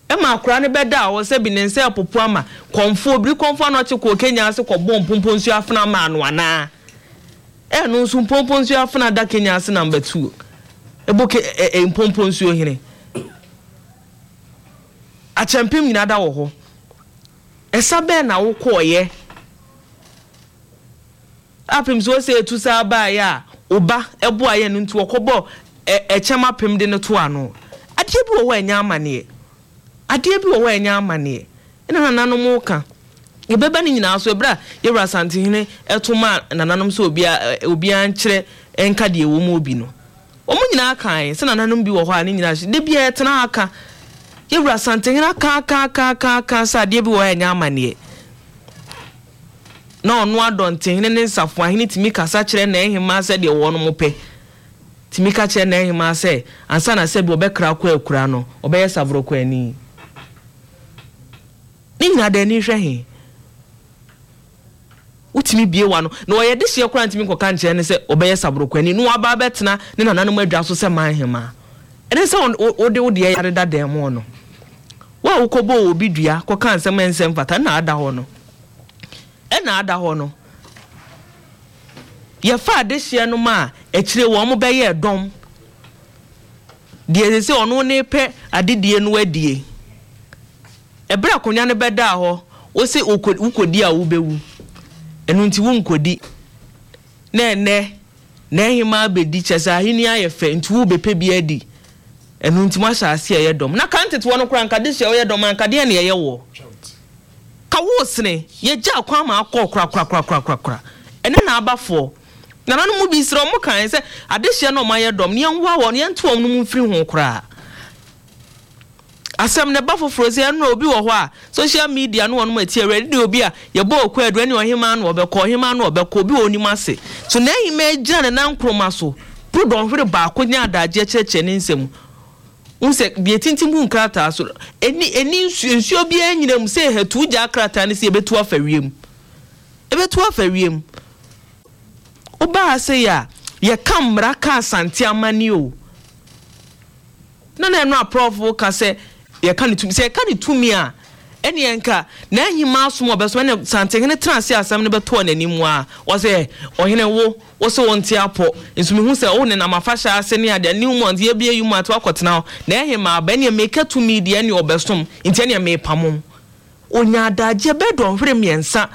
ma akura ne beda wo se bi ne nse apopo ama konfo obiri konfo na che ko Kenya ase ko bom pompon nsu afena ma no ana no nsu pompon nsu afena da Kenya ase number 2 eboke pompon nsu ohire a champion nyina da wo ho esa be na wo koye apim so se etu sa ba ya oba ebo aye no ntu okobo echema pem de no to ano ade bi wo anya amane ade bi wo anya amane ina nananom ka ebeba ni nyina so ebra yewra santehene etoma nananom so obi ankyere enka de ewo mu obi no omo nyina kan se nananom bi wo ho ani nyina de bia etena aka yewra santehene ka sa de bi wo anya amane na onu adonten ne nsafo ahene timi kasa kire na ehima se de wo no mope timi ka kire na ehima se ansa na se bi obekra kwa akura no obeye savro kwa ani ni na de ni hwehe utimi bie wa no na oye de hye kura ntimi koka nkire ne se obeye savro kwa ani no aba betena ne nananom adwa so se manhema ene se ode yare da dem no wa ukobo obi dua koka nsem ensem fata na ada ho no ena ada ho no ye fa de hye no ma ekire wo mo be ye dom de se ono ne pe adedie no adie ebra konya ne beda ho wo se ukodi a wo bewu enu nti wo nkodi na ehima bedi chesa ahini ayefe nti wo bepe bi adi enu nti ma saase ye dom na kantete wo no kura nka de hye wo ye dom anka de ne ye wo kawo sene ye ja kwa ma akọ kra ene na abafo na nanu mu bi sro mu kan se adehye no ma ye dom ne nwa wo ne ntom no mu firi ho kra asem ne bafo froze eno obi wo ho a social media no wonu matie ready obi a ye bo okwa adu ne ohima no obekọ ohima no obekọ obi oni mase so na ehima eja ne nankroma so prodon hwere ba akonya adaje cheche ne nsem unse bietintim hu krata so eni nsuo bi anyinam se hatu ja krata ne se ebetu afawiem oba se ya ye kamra ka santi amani o na no aprof ka se ye kan tumi se kan tumi a eni enka na ahima asom obeso na santi hene transe asam ne beto nanim a wo se ohene wo se wonti apo nsumi hu se wo ne na mafasha ase ne ade new month ye bia yum ato akotena na ehima aba ne make to me de ne obesom nti ne me pamom onya adaje bedon hwere miensa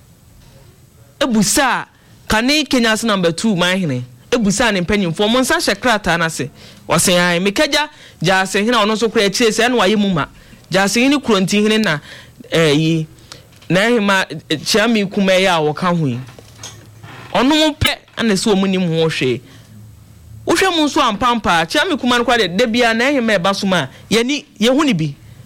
ebusa kane Kenya se number 2 man hene ebusa ne mpanyimfo mo nsa hyekrata na se wo se ai mekaja ja se hene ono so kura chire se na waye muma ja se hene kronti hene na yi na ehima chiami kuma ya wo ka hu ono pe ana se omunim ho hwe wohwe mu so ampampa chiami kuma no kwa de bia na ehima eba so ma ye hu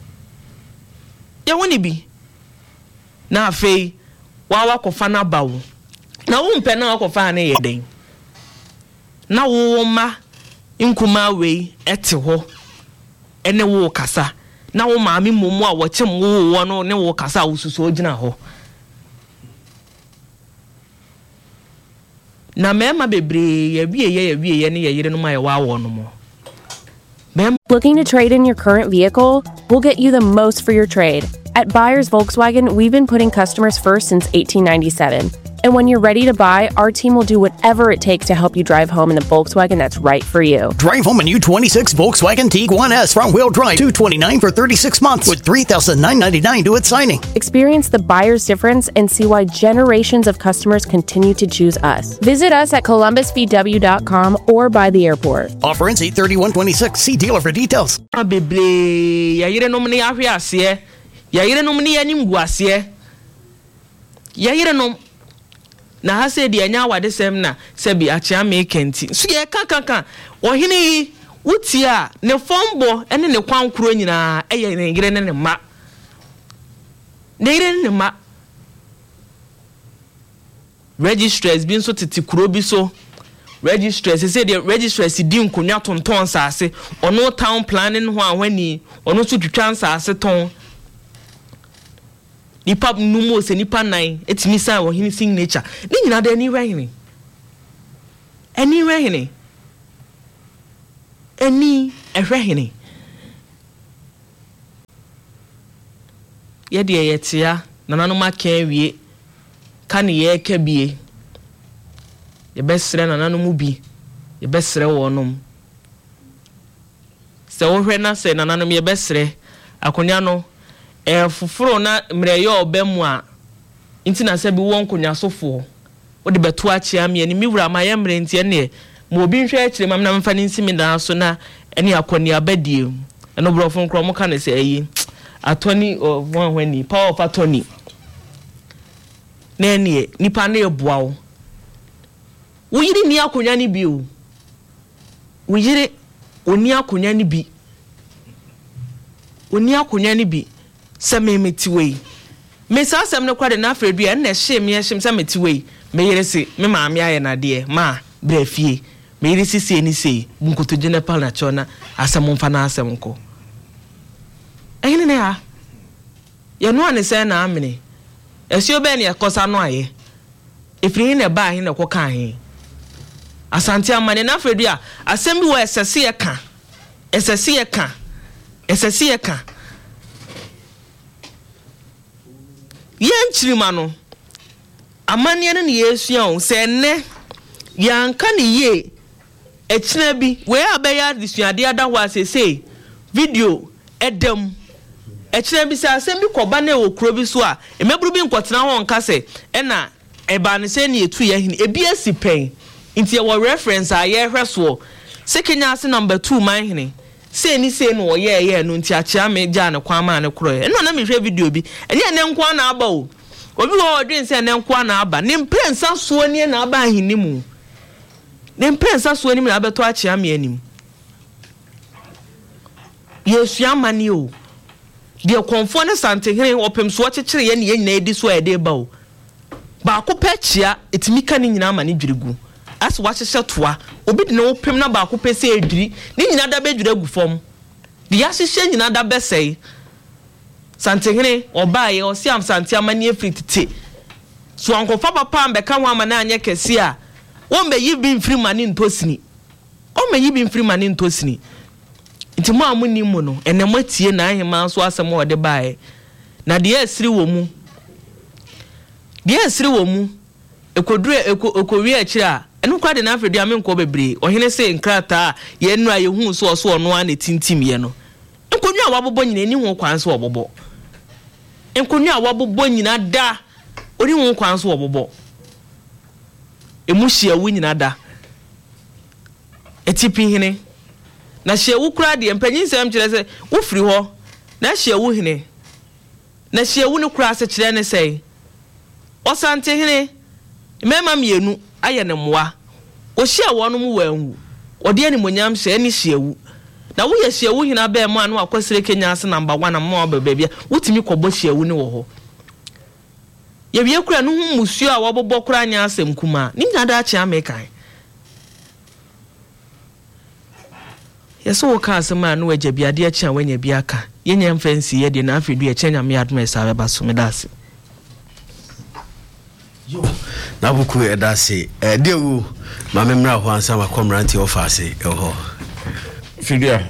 ni bi na afei wa kofa na bawo na wo mpe na kofa na ye den na wo ma nkuma we ete ho ene wo kasa na wo maami momu a wo chem wo no ne wo kasa wo susu ogina ho na mema bebre ye wie ne ye yire no ma ye wa wo no mo. Looking to trade in your current vehicle? We'll get you the most for your trade. At Buyers Volkswagen, we've been putting customers first since 1897. And when you're ready to buy, our team will do whatever it takes to help you drive home in the Volkswagen that's right for you. Drive home a new 26 Volkswagen Tiguan S front-wheel drive, $229 for 36 months with $3,999 due at signing. Experience the buyer's difference and see why generations of customers continue to choose us. Visit us at columbusvw.com or by the airport. Offer ends 8/31/26. See dealer for details. Na ha se de anya wade sem na se bi achia me kenti so ye kan ohene yi wuti a ne fombo ene ne kwankuro nyina eye ne yire ne ma registrars bi so tete kuro bi so registrars se de registrars di nkonwa tonton saase ono town planning ho ahwani ono so twitwa saase ton nipa numo se nipa nine etimi san wo hini signature ni nyina da ni wahini eni ehwehini ye de yetia nananom aka wie ka ne ye ka bie ye besre nananom bi ye besre wonom se wo hwe na se nananom ye besre akonya no fufuro na mreyo obemu a intina se bi won konya sofo wo de beto achia me ani miwura ma ye mre ntie ne mo obi nhwe akire mam na mfa ni nsimi da so na ene akoni abadie eno brofo nkro mo ka ne se ayi atoni one when power of attorney na ene nipa na eboa wo wo yiri ni akonya ni bi o wo yiri oni akonya ni bi oni akonya ni bi se memetiwe me sa asem ne kwade na afredu ya na hye me hyem se metiwe me yere se me maame aye na de ma brafie me yere sisi ni sei bunkoto gene pal na chona asem mfa na asem ko ehine ne ha ye no ane se na amene esio be ne yakosa no aye efiri ne ba ahe ne ko ka ahe asante amane na afredu ya asem bi wo esese ye ka yen chirima no amane ne yesua o se ne yanka ne ye echina bi we abeya disuade ada ho asese video edem echina bi se asem bi koba na okuro bi so a emeburu bi nkotena ho nka se ena eba ne se ne etu ye hini ebi asipen nti ye wo reference a ye hweso se Kenya ase number 2 man hini se ni se no ye no nti achia me gya ne kwa ma ne kro ye eno na me hwe video bi enye ne nkwa na aba o obi wo odwen se ne nkwa na aba ne mpensa so ni na aba hini mu ne mpensa so ni na abeto achia me anim yesu amani o de konfo ne sante hene opem so chekere ye ne ye nyina edi so ede ba o ba ko pechia etimika ni nyina amani dwirigu as wa hye toa obi de no pem na ba ko pese edwiri ni nyina da bedwira gu fom de ya hye nyina da besei sante hene obaye o siam sante amani efritite so ankofa papa ambeka ho amana anye kese a wo mbe yi bi mfiri mani ntosini o me yi bi mfiri mani ntosini nti mo amuni mu no ene matie na ahema so asem wo de bae na de asiri wo mu ekodure ekowi akiri a enu kwa de na afredu amenko bebre ohene se nkrata ye nu a ye hu so no a na tintim ye no enkonwa a wabobɔ nyina ni hu kwan so obobɔ enkonwa a wabobɔ nyina da ori hu kwan so obobɔ emu hia wu nyina da etipi hene na hia wu kura de empanyin sem kire se wo firi ho na hia wu hene na hia wu ne kura se kire ne sei osante hene mema mienu aye ne moa wo hia wono mu wanwu ode ani monyam hye ni hia wu na wo ye hia wu hina ba mu anu akwasire Kenya ase number 1 na mo ba bia wutimi kɔbɔ hia wu ne wo ho ye wie kura no hu musuo a wobobɔ kura anya asem kuma ni nya da achi amekan yeso wo ka asem a no wajabiade achi a wanya bi aka ye nya mfansi ye de na afedu ye chenya me adoma esa ba so me dase yo na buku edase de wu ma memra ho ansa ma komranti office ho Fidia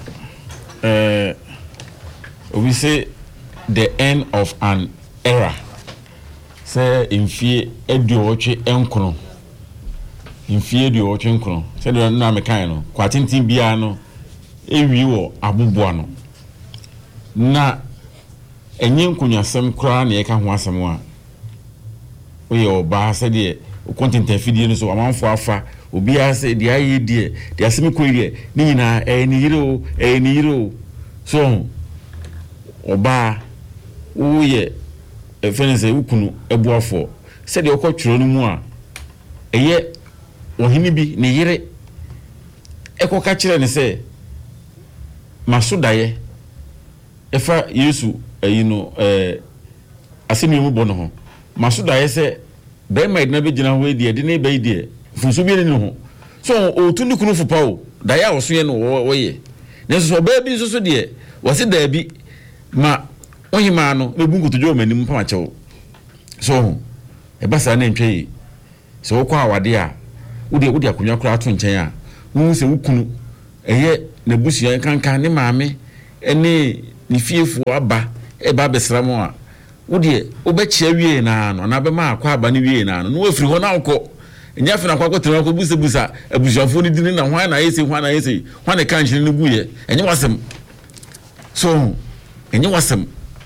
we say the end of an era say infie eduoche enkono infie eduoche enkono say de na mekan no kwatintin bia no ewi wo aboboa no na enye nkunyasem kra na ye ka ho asem a oye oba say de content afidie no so amanfo afa obi ase de aye de asem ko ire ni nyina ni yiro so oba oye efense ukunu ebuafo se de okotwero no mu a eye ohini bi ne yire ekoka kire ne se masodaye efa Yesu ayino asemi mu bono ho masodaye se be ma idina be gina ho de ne be de funso bi ne ho so o tuni kunu fupa o daye a woso ye no wo ye ne so ba bi so de wose da bi ma ohima no mebu nkutojo manim pa machewo so e basa na ntwe so kwa awade a wode akonya kura ato nchen a wo se wukunu eye na busuan kankan ne maame ene ni fiefo aba e ba besramo a wode obechia wie na no na be ma akwa aba ne wie na no no afiri ho na akọ enya fe na akwa kwetena akọ busa abusuafo ni dini na hwan na yesi hwan ne kan hyin ne guye enye wasem so enye wasem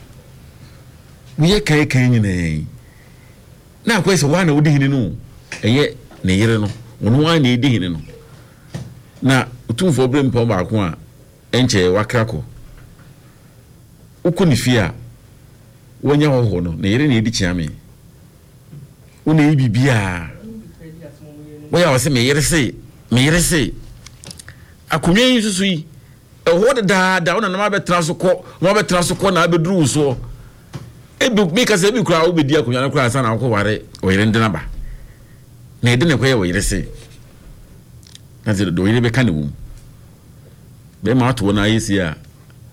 wiye kai nyine na akwa se wan na wodi hini no eye ne yire no wono wan na edi hini no na utumfo brem pom ba ko a enche wakrako ukuni fia wonya ho no ne yire na edi chiame wona yi bibia woya wase me yire se akunwa yi susu yi eho da wona na ma betra so ko na abeduru so ebi me ka se bi kura wo bedi akunwa na kura sa na ko ware o yire ndina ba na edi ne ko ye wo yire se na ze do yire be ka ne wum be ma to na yesi a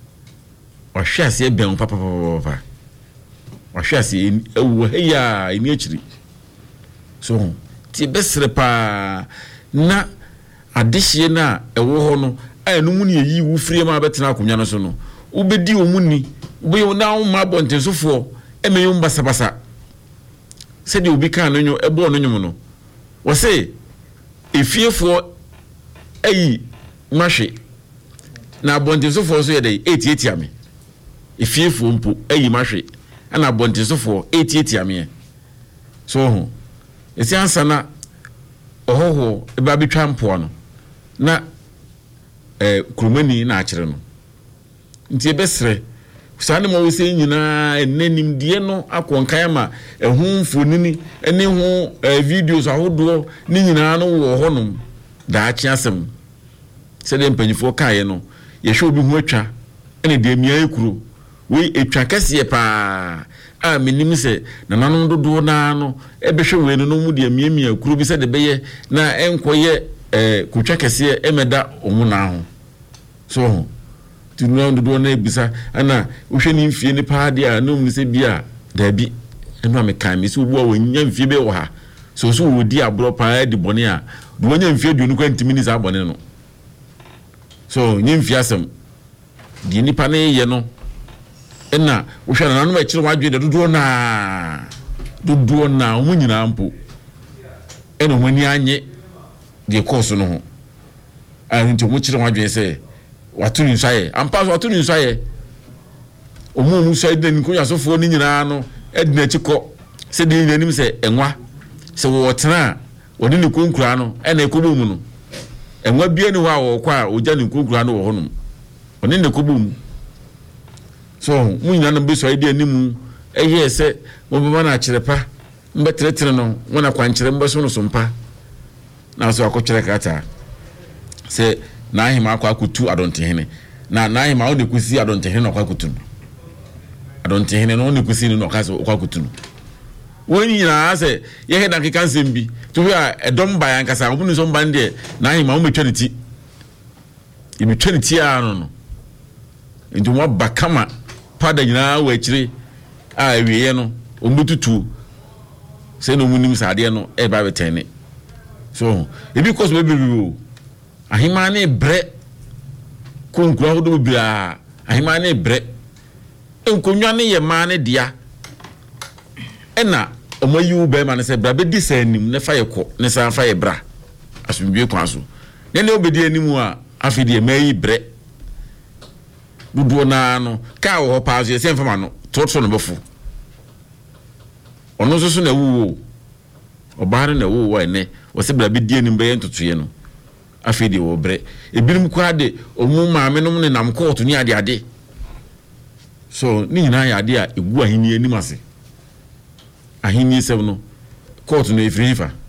wa hwa se ben papa wa hwa se ewu heya eni akiri so ti besre pa na adehye na ewo ho no anu mu ne yi wu frie ma betena akonya no so no ubedi omuni ubi na ma bontensofo emeyum basabasa se de obi kan no nyo ebo no nyum no wo se efiefo ayi mahwe na bontensofo so ye dey 88 ame efiefo mpo ayi mahwe ana bontensofo 88 ame so ho esi ansa na ohoho eba bitwa mpo no na kurumani na akire no nti ebesre kusane mo wose nyina enanim die no akonkan ma ehun fonini ene ho videos ahodo ni nyina no wo honom da achi asem se de mpanyifo kae no ye hwe obi hu atwa ene de mia ekuro we etwa kase pa a menim se na nanon dodo na no ebehwe we no mu de mia ekuro bi se de beye na enkoye kutwa kase emeda omuna ho so tunu dodo na ebisa ana wohwe ni mfie ni pa dia no mu se bia da bi eno amekan mi se obu a wonya mfie be wo ha so wodi abro pa di bone a do wonya mfie du no kwantimi ni sa bone no so nyi mfie asem di nipa na ye no ena wohwe na nanu akire wadwe de dodo na omu nyina mpo ena omani anye de course no ho a nti mo kire wadwe se watuni nsaye ampa watuni nsaye omu nsaye de nko yasofo ni nyina no edina chiko se de nanim se enwa se wo tena woni ne konkura no ena ekobo mu no enwa bia ni wa wo kwa oja ne konkura no wo honom oni ne kobo mu so mu nyina no beso ide anim eye se mo baba na kirepa mbeteretere no wona kwankire mbeso no sompa na so akokire kata se na ahima akwa kutu adontehene na ahima o de kusi adontehene no akwa kutu adontehene no ne kusi no akwa akwa kutu woni na ase ye he dan kan sembi to hia edom ba yankasa obunu so mba nde na ahima o metwa niti ibi twa niti a no nti mo bakama pada nyina wa akire a wiye no ombututu se no munim sade no e ba betene so ebi cause we bi ahima ne bre konkura hodo bia ahima ne bre enkonwa ne ye ma ne dia ena omayu be ma ne se bra be di sanim ne fa ye ko ne sa fa ye bra asumbi kwa so ne obedi animu a afidi e mayi bre dudu na no ka wo pa so ye se mfama no toto no bofu ono so na wuwo obare na wuwo ene wo se bra be di anim be ye ntotoye no afidi wo bre ebirum kwa de omu maame no ne nam court ni ade so ni nyina ya ade a egu ahini anim ase ahini sem no court no efirifa